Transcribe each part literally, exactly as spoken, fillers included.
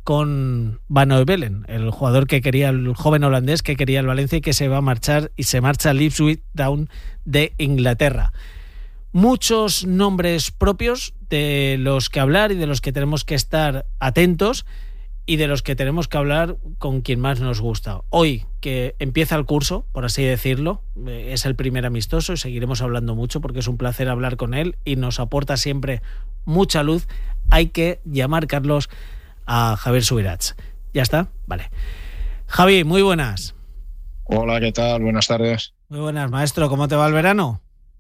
con Van Oebbelen, el jugador que quería, el joven holandés que quería el Valencia y que se va a marchar y se marcha al Ipswich Town de Inglaterra. Muchos nombres propios de los que hablar y de los que tenemos que estar atentos y de los que tenemos que hablar con quien más nos gusta. Hoy, que empieza el curso, por así decirlo, es el primer amistoso y seguiremos hablando mucho porque es un placer hablar con él y nos aporta siempre mucha luz. Hay que llamar, Carlos, a Javier Subirats. ¿Ya está? Vale. Javi, muy buenas. Hola, ¿qué tal? Buenas tardes. Muy buenas, maestro. ¿Cómo te va el verano?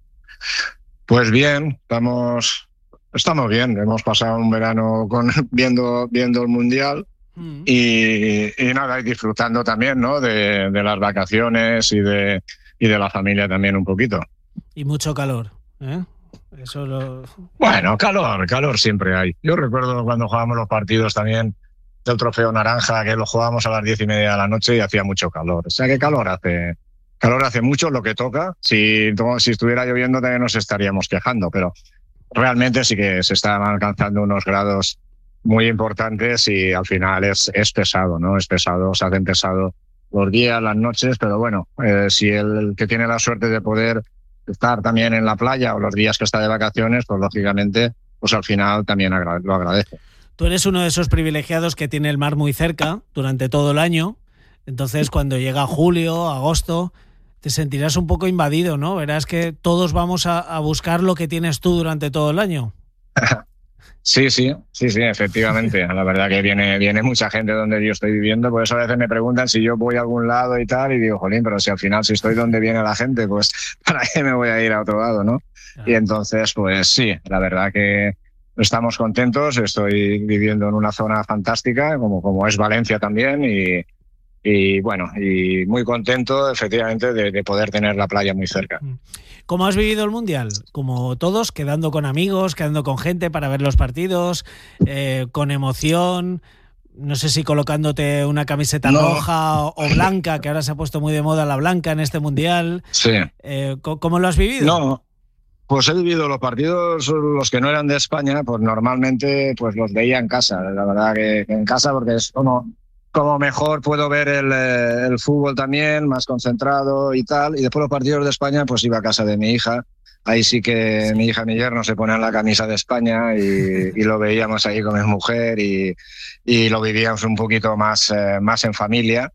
Pues bien, estamos, estamos bien. Hemos pasado un verano con, viendo, viendo el Mundial mm. y, y nada, y disfrutando también, ¿no? de, de las vacaciones y de, y de la familia también un poquito. Y mucho calor, ¿eh? Eso lo... Bueno, calor, calor siempre hay. Yo recuerdo cuando jugábamos los partidos también del Trofeo Naranja, que lo jugábamos a las diez y media de la noche y hacía mucho calor. O sea que calor hace, calor hace mucho, lo que toca. Si, si estuviera lloviendo también nos estaríamos quejando, pero realmente sí que se están alcanzando unos grados muy importantes y al final es, es pesado, ¿no? Es pesado, se hacen pesado los días, las noches, pero bueno, eh, si el que tiene la suerte de poder estar también en la playa o los días que está de vacaciones, pues lógicamente, pues al final también agra- lo agradece. Tú eres uno de esos privilegiados que tiene el mar muy cerca durante todo el año, entonces cuando llega julio, agosto, te sentirás un poco invadido, ¿no? Verás que todos vamos a, a buscar lo que tienes tú durante todo el año. Sí, sí, sí, sí, efectivamente. La verdad que viene, viene mucha gente donde yo estoy viviendo, por eso a veces me preguntan si yo voy a algún lado y tal, y digo, jolín, pero si al final si estoy donde viene la gente, pues ¿para qué me voy a ir a otro lado, no? Claro. Y entonces, pues sí, la verdad que estamos contentos, estoy viviendo en una zona fantástica, como, como es Valencia también, y, y bueno, y muy contento, efectivamente, de, de poder tener la playa muy cerca. ¿Cómo has vivido el Mundial? Como todos, quedando con amigos, quedando con gente para ver los partidos, eh, con emoción, no sé si colocándote una camiseta no. roja o, o blanca, que ahora se ha puesto muy de moda la blanca en este Mundial. Sí. Eh, ¿Cómo lo has vivido? No, pues he vivido los partidos, los que no eran de España, pues normalmente pues los veía en casa, la verdad que, que en casa porque es como... como mejor puedo ver el, el fútbol también, más concentrado y tal. Y después los partidos de España, pues iba a casa de mi hija. Ahí sí que sí. mi hija y mi yerno se ponían la camisa de España y, y lo veíamos ahí con mi mujer y, y lo vivíamos un poquito más, eh, más en familia.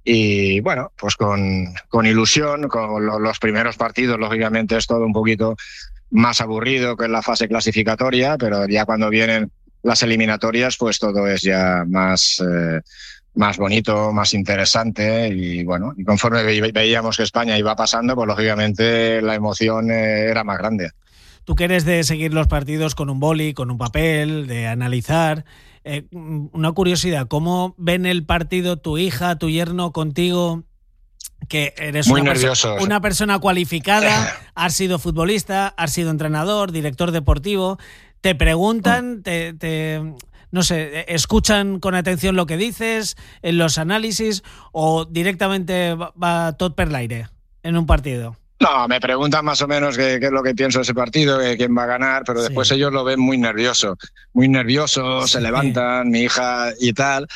Y bueno, pues con, con ilusión, con lo, los primeros partidos, lógicamente es todo un poquito más aburrido que en la fase clasificatoria, pero ya cuando vienen las eliminatorias, pues todo es ya más... Eh, más bonito, más interesante y bueno, y conforme ve- veíamos que España iba pasando, pues lógicamente la emoción eh, era más grande. Tú que eres de seguir los partidos con un boli, con un papel, de analizar, eh, una curiosidad, ¿cómo ven el partido tu hija, tu yerno contigo? Que eres Muy una, nervioso. perso- una persona cualificada, has sido futbolista, has sido entrenador, director deportivo, te preguntan, te... te no sé, escuchan con atención lo que dices en los análisis o directamente va, va tot per l'aire en un partido. No, me preguntan más o menos qué, qué es lo que pienso de ese partido, que quién va a ganar, pero después sí. ellos lo ven muy nervioso, muy nervioso, sí. se levantan, mi hija y tal.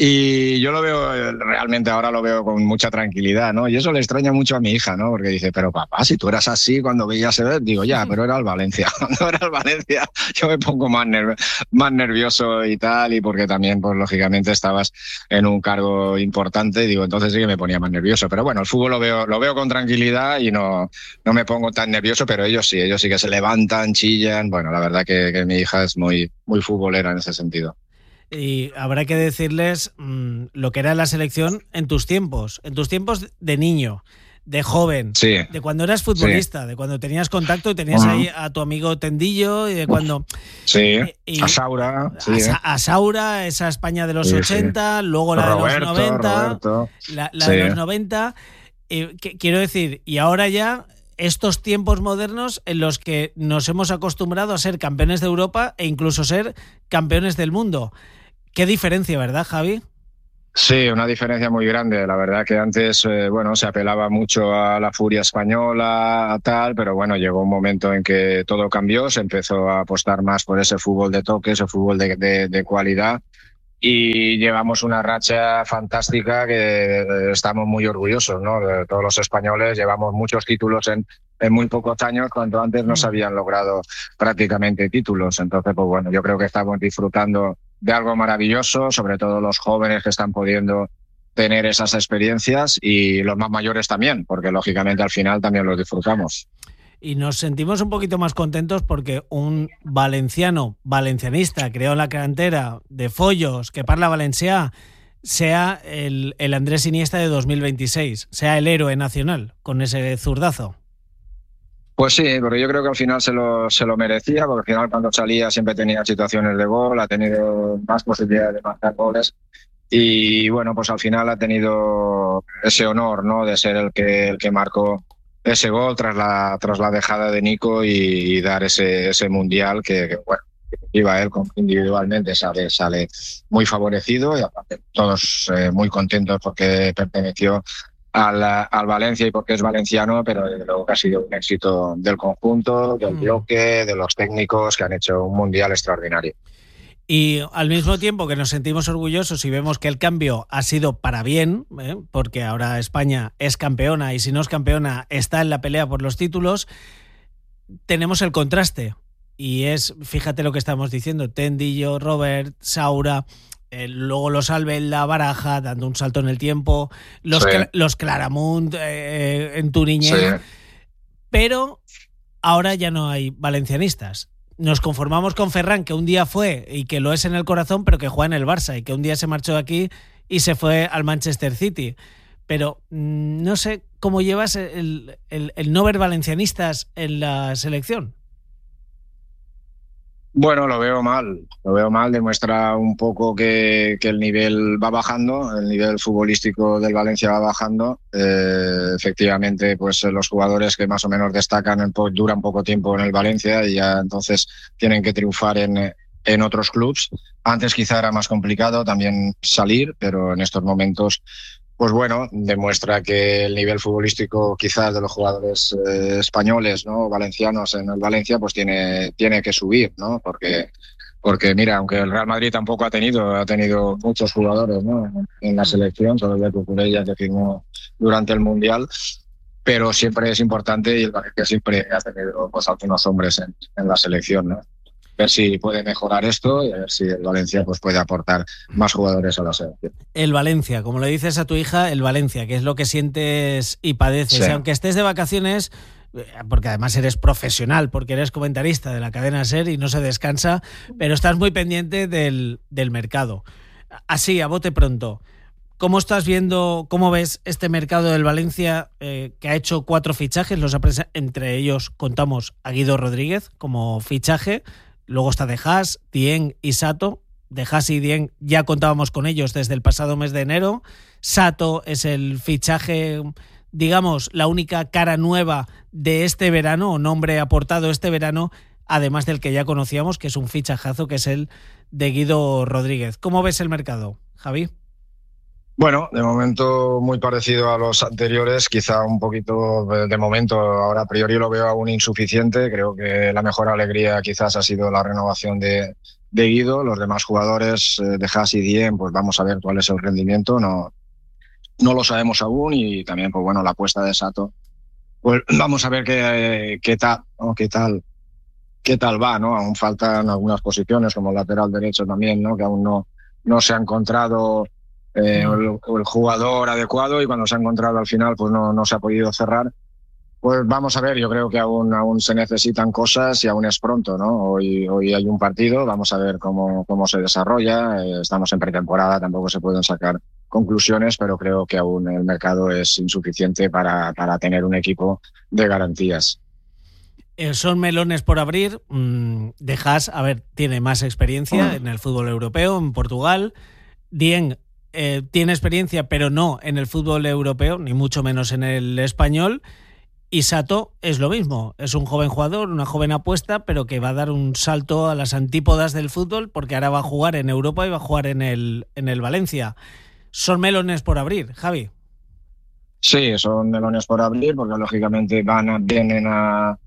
Y yo lo veo, realmente ahora lo veo con mucha tranquilidad, ¿no? Y eso le extraña mucho a mi hija, ¿no? Porque dice, pero papá, si tú eras así cuando veías el... Digo, ya, pero era el Valencia. Cuando era el Valencia yo me pongo más, nerv- más nervioso y tal, y porque también, pues lógicamente estabas en un cargo importante, y digo, entonces sí que me ponía más nervioso. Pero bueno, el fútbol lo veo, lo veo con tranquilidad y no, no me pongo tan nervioso, pero ellos sí, ellos sí que se levantan, chillan. Bueno, la verdad que, que mi hija es muy, muy futbolera en ese sentido. Y habrá que decirles mmm, lo que era la selección en tus tiempos, en tus tiempos de niño, de joven, sí. de cuando eras futbolista, sí. de cuando tenías contacto y tenías uh-huh. ahí a tu amigo Tendillo y de cuando... Sí, y, a Saura. Sí, a, eh. a Saura, esa España de los sí, ochenta, sí. luego la Roberto, de los noventa, Roberto. la, la sí. de los noventa. Eh, que, quiero decir, y ahora ya... estos tiempos modernos en los que nos hemos acostumbrado a ser campeones de Europa e incluso ser campeones del mundo. Qué diferencia, ¿verdad, Javi? Sí, una diferencia muy grande. La verdad que antes, eh, bueno, se apelaba mucho a la furia española, a tal, pero bueno, llegó un momento en que todo cambió, se empezó a apostar más por ese fútbol de toque, ese fútbol de, de, de cualidad. y llevamos una racha fantástica que estamos muy orgullosos, ¿no? De todos los españoles llevamos muchos títulos en, en muy pocos años, cuando antes no se habían logrado prácticamente títulos. Entonces, pues bueno, yo creo que estamos disfrutando de algo maravilloso, sobre todo los jóvenes que están pudiendo tener esas experiencias y los más mayores también, porque lógicamente al final también los disfrutamos. Y nos sentimos un poquito más contentos porque un valenciano, valencianista, creado en la cantera de Follos, que parla valencià, sea el, el Andrés Iniesta de dos mil veintiséis, sea el héroe nacional con ese zurdazo. Pues sí, porque yo creo que al final se lo, se lo merecía, porque al final cuando salía siempre tenía situaciones de gol, ha tenido más posibilidades de marcar goles y bueno, pues al final ha tenido ese honor, ¿no?, de ser el que, el que marcó ese gol tras la tras la dejada de Nico y, y dar ese ese mundial que, que bueno, iba él individualmente sale sale muy favorecido y aparte todos eh, muy contentos porque perteneció al, al Valencia y porque es valenciano, pero desde luego que ha sido un éxito del conjunto, del bloque, de los técnicos que han hecho un mundial extraordinario. Y al mismo tiempo que nos sentimos orgullosos y vemos que el cambio ha sido para bien, ¿eh?, porque ahora España es campeona y si no es campeona está en la pelea por los títulos, tenemos el contraste. Y es, fíjate lo que estamos diciendo, Tendillo, Robert, Saura, eh, luego los Albelda, Baraja, dando un salto en el tiempo, los, sí. Cl- los Claramunt eh, en tu niñez, sí. Pero ahora ya no hay valencianistas. Nos conformamos con Ferran, que un día fue y que lo es en el corazón, pero que juega en el Barça y que un día se marchó de aquí y se fue al Manchester City. Pero mmm, no sé cómo llevas el, el, el no ver valencianistas en la selección. Bueno, lo veo mal, lo veo mal, demuestra un poco que, que el nivel va bajando, el nivel futbolístico del Valencia va bajando. Eh, efectivamente, pues los jugadores que más o menos destacan duran poco tiempo en el Valencia y ya entonces tienen que triunfar en, en otros clubs. Antes quizá era más complicado también salir, pero en estos momentos, pues bueno, demuestra que el nivel futbolístico quizás de los jugadores eh, españoles, ¿no?, valencianos en el Valencia, pues tiene, tiene que subir, ¿no? Porque, porque mira, aunque el Real Madrid tampoco ha tenido, ha tenido muchos jugadores, ¿no?, en la selección, todavía Cucurella que firmó durante el Mundial, pero siempre es importante y el Valencia siempre ha tenido pues algunos hombres en, en la selección, ¿no? Ver si puede mejorar esto y a ver si el Valencia pues puede aportar más jugadores a la selección. El Valencia, como le dices a tu hija, el Valencia, que es lo que sientes y padeces. Sí. Aunque estés de vacaciones, porque además eres profesional, porque eres comentarista de la cadena SER y no se descansa, pero estás muy pendiente del, del mercado. Así, a bote pronto, ¿cómo estás viendo, cómo ves este mercado del Valencia, eh, que ha hecho cuatro fichajes? Los ha pres- entre ellos contamos a Guido Rodríguez como fichaje. Luego está De Haas, Dieng y Sato. De Haas y Dieng ya contábamos con ellos desde el pasado mes de enero. Sato es el fichaje, digamos, la única cara nueva de este verano, o nombre aportado este verano, además del que ya conocíamos, que es un fichajazo, que es el de Guido Rodríguez. ¿Cómo ves el mercado, Javi? Bueno, de momento muy parecido a los anteriores, quizá un poquito de momento, ahora a priori lo veo aún insuficiente. Creo que la mejor alegría quizás ha sido la renovación de, de Guido. Los demás jugadores, de Haas y Dieng, pues vamos a ver cuál es el rendimiento, no, no lo sabemos aún, y también pues bueno, la apuesta de Sato, pues vamos a ver qué, qué tal, ¿no? qué tal, qué tal va, ¿no? Aún faltan algunas posiciones como el lateral derecho también, ¿no? Que aún no, no se ha encontrado Eh, el, el jugador adecuado, y cuando se ha encontrado al final pues no, no se ha podido cerrar. Pues vamos a ver, yo creo que aún, aún se necesitan cosas y aún es pronto, ¿no? Hoy, hoy hay un partido, vamos a ver cómo, cómo se desarrolla. Eh, estamos en pretemporada, tampoco se pueden sacar conclusiones, pero creo que aún el mercado es insuficiente para, para tener un equipo de garantías. Eh, son melones por abrir. Mm, De Haas, a ver, tiene más experiencia uh. en el fútbol europeo, en Portugal. Dieng Eh, tiene experiencia, pero no en el fútbol europeo, ni mucho menos en el español. Y Sato es lo mismo, es un joven jugador, una joven apuesta, pero que va a dar un salto a las antípodas del fútbol, porque ahora va a jugar en Europa y va a jugar en el, en el Valencia. Son melones por abrir, Javi. Sí, son melones por abrir, porque lógicamente van, vienen a,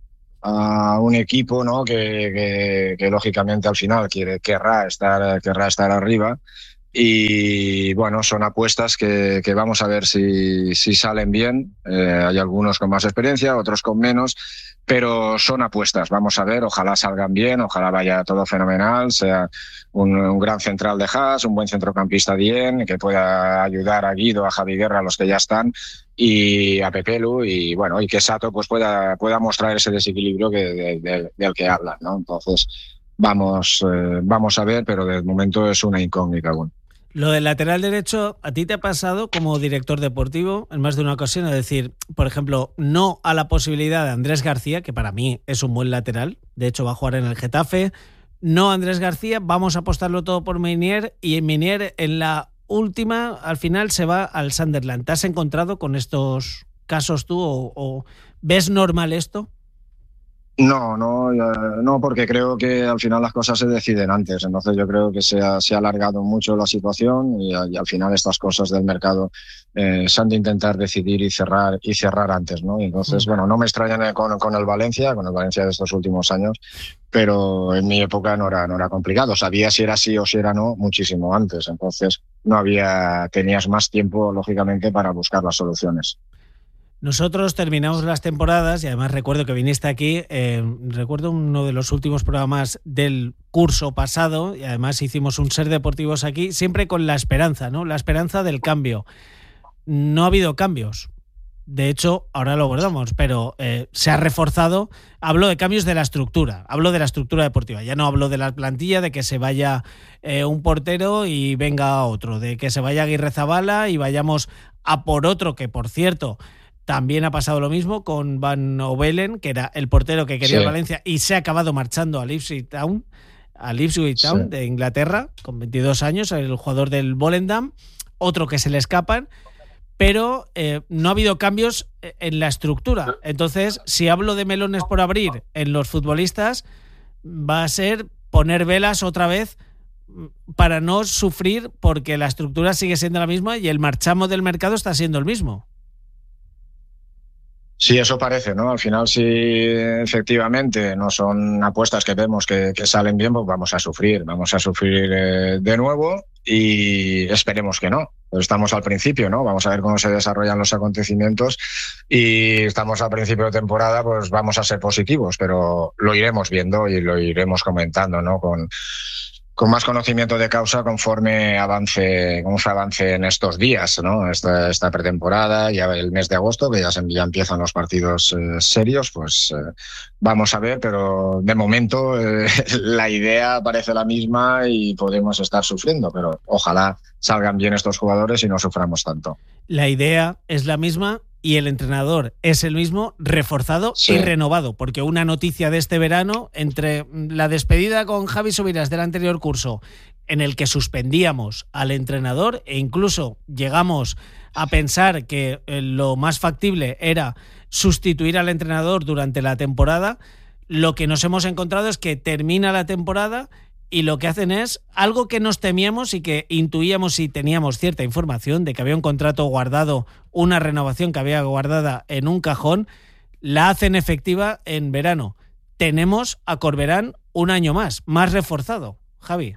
a un equipo, ¿no?, que, que, que lógicamente al final quiere, querrá estar, querrá estar arriba. Y bueno, son apuestas que, que vamos a ver si, si salen bien. Eh, hay algunos con más experiencia, otros con menos, pero son apuestas. Vamos a ver, ojalá salgan bien, ojalá vaya todo fenomenal, sea un, un gran central de Haas, un buen centrocampista bien, que pueda ayudar a Guido, a Javi Guerra, a los que ya están, y a Pepelu, y bueno, y que Sato pues pueda, pueda mostrar ese desequilibrio que, de, de, del que hablan, ¿no? Entonces, vamos, eh, vamos a ver, pero de momento es una incógnita aún. Lo del lateral derecho, ¿a ti te ha pasado como director deportivo en más de una ocasión? Es decir, por ejemplo, no a la posibilidad de Andrés García, que para mí es un buen lateral, de hecho va a jugar en el Getafe, no Andrés García, vamos a apostarlo todo por Meunier, y Meunier en la última, al final se va al Sunderland. ¿Te has encontrado con estos casos tú o, o ves normal esto? No, no, no, porque creo que al final las cosas se deciden antes. Entonces yo creo que se ha, se ha alargado mucho la situación y, y al final estas cosas del mercado eh, se han de intentar decidir y cerrar y cerrar antes, ¿no? Y entonces, bueno, no me extrañan con, con el Valencia, con el Valencia de estos últimos años, pero en mi época no era, no era complicado. Sabía si era sí o si era no muchísimo antes. Entonces no había, tenías más tiempo, lógicamente, para buscar las soluciones. Nosotros terminamos las temporadas y además recuerdo que viniste aquí, eh, recuerdo uno de los últimos programas del curso pasado y además hicimos un Ser Deportivos aquí, siempre con la esperanza, ¿no? La esperanza del cambio. No ha habido cambios. De hecho, ahora lo abordamos, pero eh, se ha reforzado. Hablo de cambios de la estructura, hablo de la estructura deportiva. Ya no hablo de la plantilla, de que se vaya eh, un portero y venga otro, de que se vaya Aguirrezabala y vayamos a por otro, que por cierto... También ha pasado lo mismo con Van Ovelen, que era el portero que quería sí. Valencia y se ha acabado marchando al Ipswich Town, al Ipswich Town sí. de Inglaterra, con veintidós años, el jugador del Volendam, otro que se le escapan, pero eh, no ha habido cambios en la estructura. Entonces, si hablo de melones por abrir en los futbolistas, va a ser poner velas otra vez para no sufrir, porque la estructura sigue siendo la misma y el marchamo del mercado está siendo el mismo. Sí, eso parece, ¿no? Al final, si efectivamente no son apuestas que vemos que, que salen bien, pues vamos a sufrir, vamos a sufrir eh, de nuevo y esperemos que no. Pues estamos al principio, ¿no? Vamos a ver cómo se desarrollan los acontecimientos y estamos al principio de temporada, pues vamos a ser positivos, pero lo iremos viendo y lo iremos comentando, ¿no? Con... con más conocimiento de causa conforme avance, cómo se avance en estos días, ¿no? Esta, esta pretemporada, ya el mes de agosto, que ya, se, ya empiezan los partidos eh, serios, pues eh, vamos a ver, pero de momento eh, la idea parece la misma y podemos estar sufriendo, pero ojalá salgan bien estos jugadores y no suframos tanto. La idea es la misma y el entrenador es el mismo, reforzado sí. y renovado, porque una noticia de este verano, entre la despedida con Javi Subirás del anterior curso, en el que suspendíamos al entrenador e incluso llegamos a pensar que lo más factible era sustituir al entrenador durante la temporada, lo que nos hemos encontrado es que termina la temporada y lo que hacen es algo que nos temíamos y que intuíamos y teníamos cierta información de que había un contrato guardado, una renovación que había guardada en un cajón, la hacen efectiva en verano. Tenemos a Corberán un año más, más reforzado. Javi.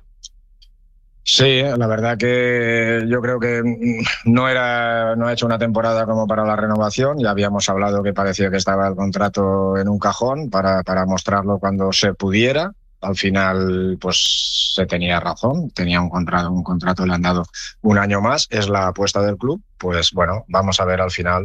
Sí, la verdad que yo creo que no era, no ha hecho una temporada como para la renovación. Ya habíamos hablado que parecía que estaba el contrato en un cajón para, para mostrarlo cuando se pudiera. Al final, pues se tenía razón, tenía un contrato, un contrato le han dado un año más, es la apuesta del club. Pues bueno, vamos a ver al final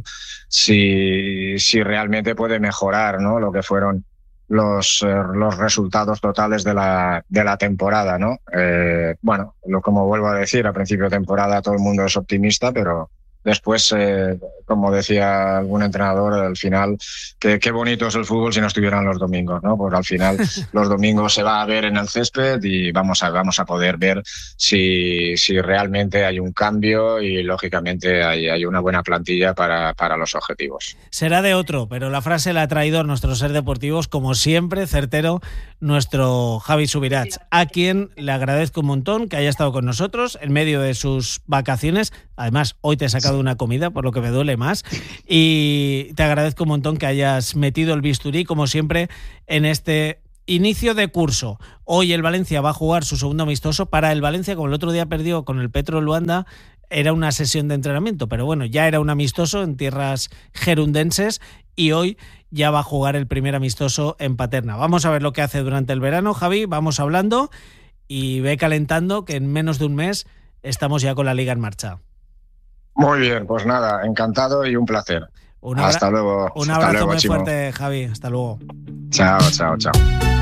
si, si realmente puede mejorar, ¿no? Lo que fueron los, eh, los resultados totales de la, de la temporada, ¿no? Eh, bueno, lo, como vuelvo a decir, a principio de temporada todo el mundo es optimista, pero después, eh, como decía algún entrenador, al final, qué, qué bonito es el fútbol si no estuvieran los domingos, ¿no? Porque al final los domingos se va a ver en el césped y vamos a, vamos a poder ver si, si realmente hay un cambio y, lógicamente, hay, hay una buena plantilla para, para los objetivos. Será de otro, pero la frase la ha traído nuestro Ser Deportivos, como siempre, certero, nuestro Javi Subirats, a quien le agradezco un montón que haya estado con nosotros en medio de sus vacaciones. Además, hoy te he sacado una comida, por lo que me duele más, y te agradezco un montón que hayas metido el bisturí, como siempre, en este inicio de curso. Hoy el Valencia va a jugar su segundo amistoso. Para el Valencia, como el otro día perdió con el Petro Luanda, era una sesión de entrenamiento, pero bueno, ya era un amistoso en tierras gerundenses y hoy ya va a jugar el primer amistoso en Paterna. Vamos a ver lo que hace durante el verano, Javi, vamos hablando y ve calentando que en menos de un mes estamos ya con la Liga en marcha. Muy bien, pues nada, encantado y un placer. Un abra- Hasta luego. Un Hasta abrazo luego, muy Chimo. fuerte, Javi. Hasta luego. Chao, chao, chao.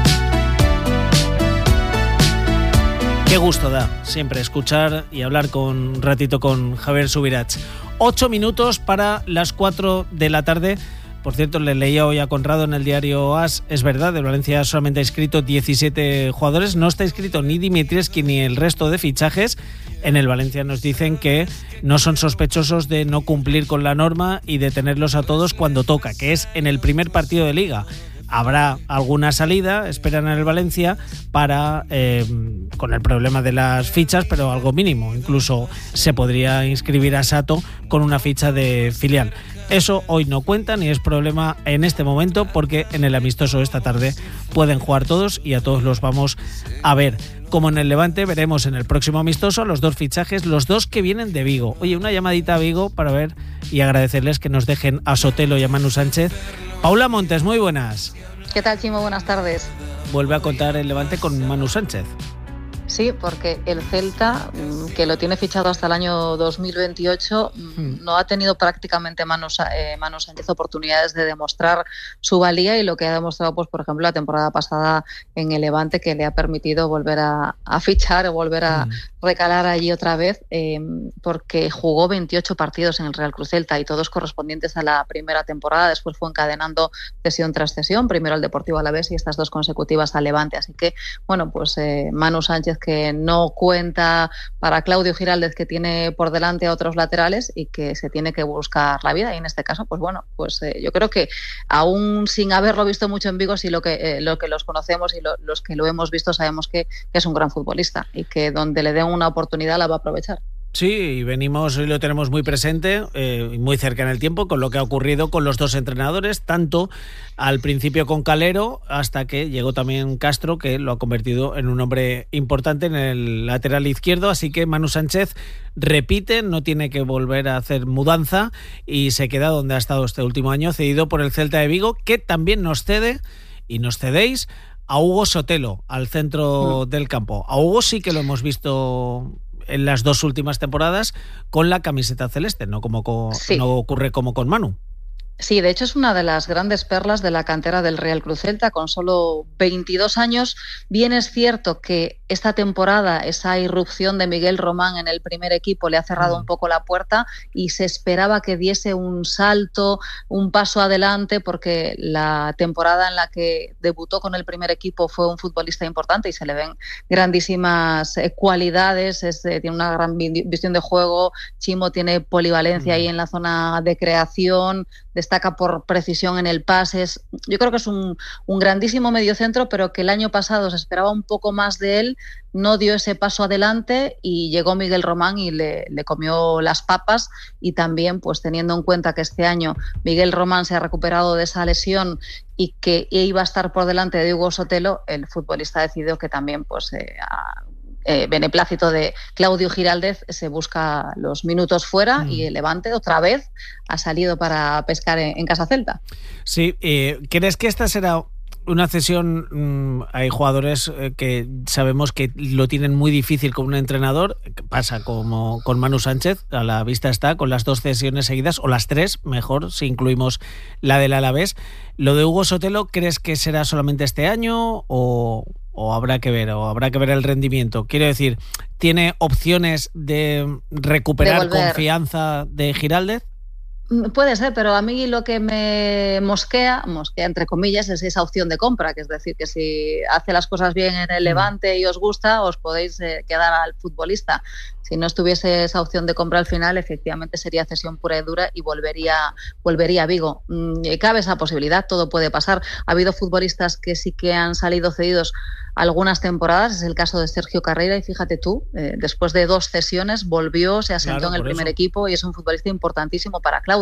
Qué gusto da siempre escuchar y hablar con un ratito con Javier Subirats. Ocho minutos para las cuatro de la tarde. Por cierto, le leía hoy a Conrado en el diario AS, es verdad, el Valencia solamente ha inscrito diecisiete jugadores, no está inscrito ni Dimitrievski ni el resto de fichajes. En el Valencia nos dicen que no son sospechosos de no cumplir con la norma y de tenerlos a todos cuando toca, que es en el primer partido de Liga. Habrá alguna salida, esperan en el Valencia, para eh, con el problema de las fichas, pero algo mínimo. Incluso se podría inscribir a Sato con una ficha de filial. Eso hoy no cuenta ni es problema en este momento porque en el amistoso esta tarde pueden jugar todos y a todos los vamos a ver. Como en el Levante, veremos en el próximo amistoso los dos fichajes, los dos que vienen de Vigo. Oye, una llamadita a Vigo para ver y agradecerles que nos dejen a Sotelo y a Manu Sánchez. Paula Montes, muy buenas. ¿Qué tal, Chimo? Buenas tardes. Vuelve a contar el Levante con Manu Sánchez. Sí, porque el Celta, que lo tiene fichado hasta el año dos mil veintiocho, hmm. no ha tenido prácticamente Manu, eh, Manu Sánchez oportunidades de demostrar su valía y lo que ha demostrado, pues por ejemplo, la temporada pasada en el Levante, que le ha permitido volver a, a fichar o volver a hmm. recalar allí otra vez, eh, porque jugó veintiocho partidos en el Real Cruz Celta y todos correspondientes a la primera temporada. Después fue encadenando cesión tras cesión, primero al Deportivo Alavés y estas dos consecutivas al Levante. Así que, bueno, pues eh, Manu Sánchez, que no cuenta para Claudio Giraldez, que tiene por delante a otros laterales y que se tiene que buscar la vida, y en este caso, pues bueno, pues eh, yo creo que aún sin haberlo visto mucho en Vigo, sí lo que, eh, lo que los conocemos y lo, los que lo hemos visto sabemos que, que es un gran futbolista y que donde le den una oportunidad la va a aprovechar. Sí, y venimos, hoy lo tenemos muy presente, eh, muy cerca en el tiempo, con lo que ha ocurrido con los dos entrenadores, tanto al principio con Calero, hasta que llegó también Castro, que lo ha convertido en un hombre importante en el lateral izquierdo. Así que Manu Sánchez repite, no tiene que volver a hacer mudanza y se queda donde ha estado este último año, cedido por el Celta de Vigo, que también nos cede, y nos cedéis, a Hugo Sotelo, al centro mm. del campo. A Hugo sí que lo hemos visto en las dos últimas temporadas con la camiseta celeste, no como con, sí. no ocurre como con Manu. Sí, de hecho es una de las grandes perlas de la cantera del Real Cruz Celta, con solo veintidós años. Bien es cierto que esta temporada esa irrupción de Miguel Román en el primer equipo le ha cerrado mm. un poco la puerta y se esperaba que diese un salto, un paso adelante, porque la temporada en la que debutó con el primer equipo fue un futbolista importante y se le ven grandísimas cualidades, es, eh, tiene una gran visión de juego. Chimo tiene polivalencia mm. ahí en la zona de creación, destaca por precisión en el pase. Yo creo que es un, un grandísimo mediocentro, pero que el año pasado se esperaba un poco más de él, no dio ese paso adelante y llegó Miguel Román y le, le comió las papas. Y también, pues teniendo en cuenta que este año Miguel Román se ha recuperado de esa lesión y que iba a estar por delante de Hugo Sotelo, el futbolista ha decidido que también, pues eh, a, Eh, beneplácito de Claudio Giraldez, se busca los minutos fuera mm. y el Levante otra vez ha salido para pescar en, en Casa Celta. Sí, eh, ¿crees que esta será una cesión? Mmm, hay jugadores eh, que sabemos que lo tienen muy difícil con un entrenador, pasa como con Manu Sánchez, a la vista está, con las dos cesiones seguidas, o las tres, mejor, si incluimos la del Alavés. ¿Lo de Hugo Sotelo crees que será solamente este año o...? o habrá que ver, o habrá que ver el rendimiento? Quiero decir, ¿tiene opciones de recuperar de confianza de Giraldez? Puede ser, pero a mí lo que me mosquea, mosquea entre comillas, es esa opción de compra, que es decir, que si hace las cosas bien en el Levante y os gusta, os podéis eh, quedar al futbolista. Si no estuviese esa opción de compra al final, efectivamente sería cesión pura y dura y volvería, volvería a Vigo. Mm, cabe esa posibilidad, todo puede pasar. Ha habido futbolistas que sí que han salido cedidos algunas temporadas, es el caso de Sergio Carreira, y fíjate tú, eh, después de dos cesiones volvió, se asentó claro, en el primer eso. equipo y es un futbolista importantísimo para Claudio.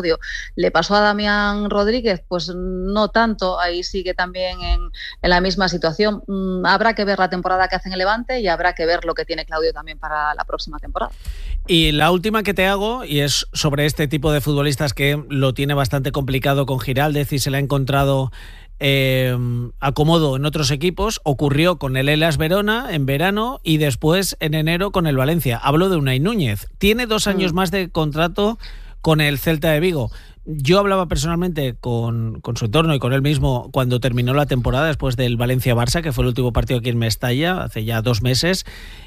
Claudio. ¿Le pasó a Damián Rodríguez? Pues no tanto, ahí sigue también en, en la misma situación. Mm, habrá que ver la temporada que hace en el Levante y habrá que ver lo que tiene Claudio también para la próxima temporada. Y la última que te hago, y es sobre este tipo de futbolistas que lo tiene bastante complicado con Giraldez y se le ha encontrado eh, acomodo en otros equipos, ocurrió con el Hellas Verona en verano y después en enero con el Valencia. Hablo de Unai Núñez. Tiene dos años mm. más de contrato con el Celta de Vigo. Yo hablaba personalmente con, con su entorno y con él mismo cuando terminó la temporada después del Valencia-Barça, que fue el último partido aquí en Mestalla, hace ya dos meses,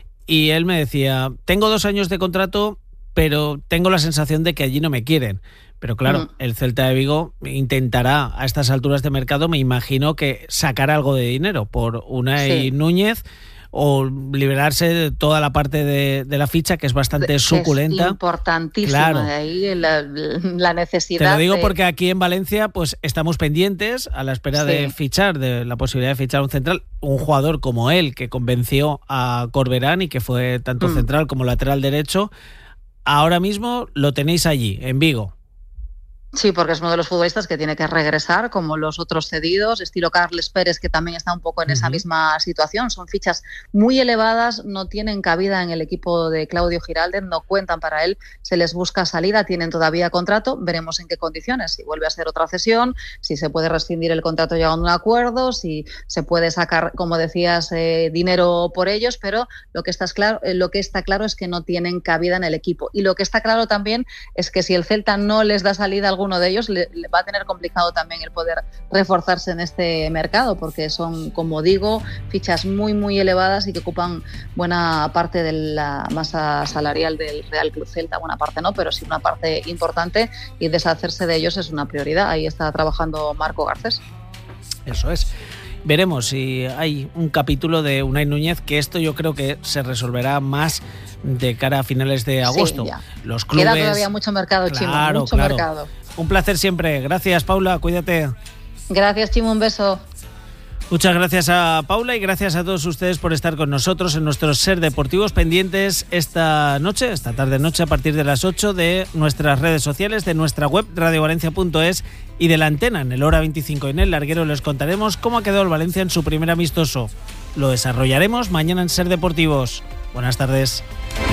y él me decía, tengo dos años de contrato, pero tengo la sensación de que allí no me quieren. Pero claro, mm. el Celta de Vigo intentará a estas alturas de mercado, me imagino que sacar algo de dinero por Unai sí. Núñez, o liberarse de toda la parte de, de la ficha, que es bastante suculenta. Es importantísima, claro. De ahí la, la necesidad. Te lo digo de... porque aquí en Valencia pues estamos pendientes a la espera sí. de fichar, de la posibilidad de fichar un central, un jugador como él, que convenció a Corberán y que fue tanto mm. central como lateral derecho. Ahora mismo lo tenéis allí, en Vigo. Sí, porque es uno de los futbolistas que tiene que regresar, como los otros cedidos, estilo Carles Pérez, que también está un poco en uh-huh. esa misma situación. Son fichas muy elevadas, no tienen cabida en el equipo de Claudio Giraldez, no cuentan para él, se les busca salida, tienen todavía contrato, veremos en qué condiciones, si vuelve a ser otra cesión, si se puede rescindir el contrato llegando a un acuerdo, si se puede sacar, como decías, eh, dinero por ellos, pero lo que, está es claro, eh, lo que está claro es que no tienen cabida en el equipo. Y lo que está claro también es que si el Celta no les da salida a alguno de ellos, le, le va a tener complicado también el poder reforzarse en este mercado, porque son, como digo, fichas muy muy elevadas y que ocupan buena parte de la masa salarial del Real Club Celta, buena parte no, pero sí una parte importante, y deshacerse de ellos es una prioridad. Ahí está trabajando Marco Garcés. Eso es. Veremos si hay un capítulo de Unai Núñez, que esto yo creo que se resolverá más de cara a finales de agosto. Sí, ya. Los clubes... Queda todavía mucho mercado, claro, Chimo, mucho claro. mercado. Un placer siempre. Gracias, Paula. Cuídate. Gracias, Chimo. Un beso. Muchas gracias a Paula y gracias a todos ustedes por estar con nosotros en nuestros Ser Deportivos, pendientes esta noche, esta tarde-noche, a partir de las ocho, de nuestras redes sociales, de nuestra web radio valencia punto es y de la antena en el Hora veinticinco. En el larguero les contaremos cómo ha quedado el Valencia en su primer amistoso. Lo desarrollaremos mañana en Ser Deportivos. Buenas tardes.